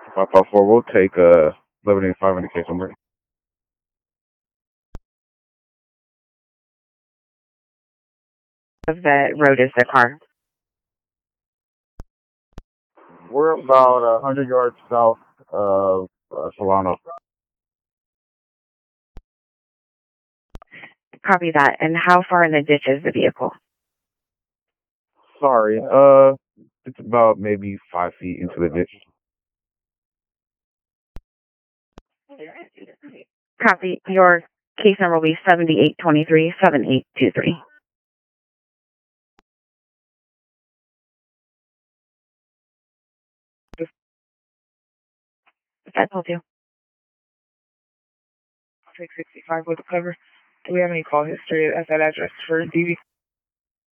554, we'll take 1185 indication number. Of the road is the car? We're about 100 yards south of Solano. Copy that. And how far in the ditch is the vehicle? Sorry, it's about maybe 5 feet into the ditch. Copy. Your case number will be 7823-7823. That's all too. 665 with the cover. Do we have any call history at that address for DV?